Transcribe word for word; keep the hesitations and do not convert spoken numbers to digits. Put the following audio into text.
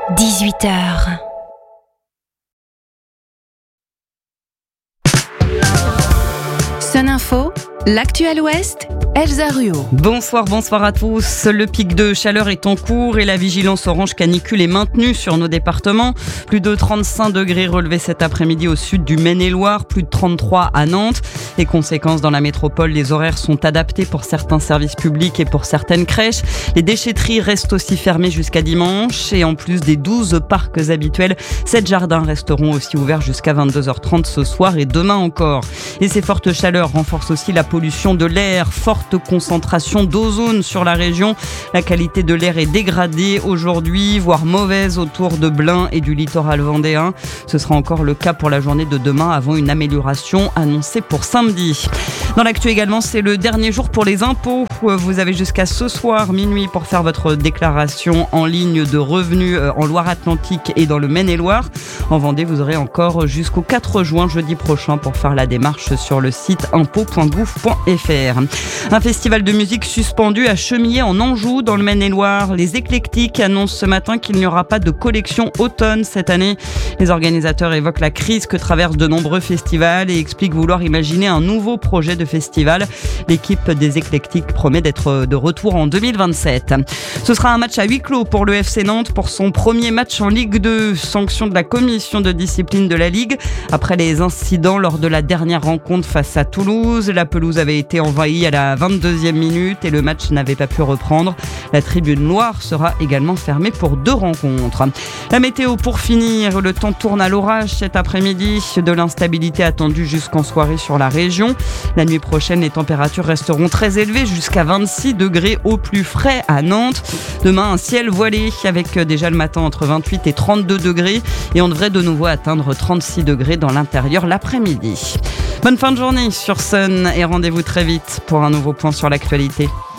dix-huit heures. Sun Info, l'actuel Ouest, Elsa Ruot. Bonsoir, bonsoir à tous. Le pic de chaleur est en cours et la vigilance orange canicule est maintenue sur nos départements. Plus de trente-cinq degrés relevés cet après-midi au sud du Maine-et-Loire, plus de trente-trois à Nantes. Et conséquence, dans la métropole, les horaires sont adaptés pour certains services publics et pour certaines crèches. Les déchetteries restent aussi fermées jusqu'à dimanche. Et en plus des douze parcs habituels, sept jardins resteront aussi ouverts jusqu'à vingt-deux heures trente ce soir et demain encore. Et ces fortes chaleurs renforcent aussi la pollution de l'air. Forte concentration d'ozone sur la région. La qualité de l'air est dégradée aujourd'hui, voire mauvaise autour de Blain et du littoral vendéen. Ce sera encore le cas pour la journée de demain avant une amélioration annoncée pour samedi. Dans l'actu également, c'est le dernier jour pour les impôts. Vous avez jusqu'à ce soir, minuit, pour faire votre déclaration en ligne de revenus en Loire-Atlantique et dans le Maine-et-Loire. En Vendée, vous aurez encore jusqu'au quatre juin, jeudi prochain, pour faire la démarche sur le site impôts point gouv point f r. Un festival de musique suspendu à Chemillé en Anjou, dans le Maine-et-Loire. Les Éclectiques annoncent ce matin qu'il n'y aura pas de collection automne cette année. Les organisateurs évoquent la crise que traversent de nombreux festivals et expliquent vouloir imaginer un nouveau projet de festival. L'équipe des Éclectiques promet d'être de retour en deux mille vingt-sept. Ce sera un match à huis clos pour le F C Nantes pour son premier match en Ligue deux. Sanction de la commission de discipline de la Ligue. Après les incidents lors de la dernière rencontre face à Toulouse, la pelouse avait été envahie à la vingt-deuxième minute et le match n'avait pas pu reprendre. La tribune noire sera également fermée pour deux rencontres. La météo pour finir, le temps tourne à l'orage cet après-midi, de l'instabilité attendue jusqu'en soirée sur la région. La nuit prochaine, les températures resteront très élevées, jusqu'à vingt-six degrés au plus frais à Nantes. Demain, un ciel voilé avec déjà le matin entre vingt-huit et trente-deux degrés et on devrait de nouveau atteindre trente-six degrés dans l'intérieur l'après-midi. Bonne fin de journée sur Sun et rendez-vous très vite pour un nouveau point sur l'actualité.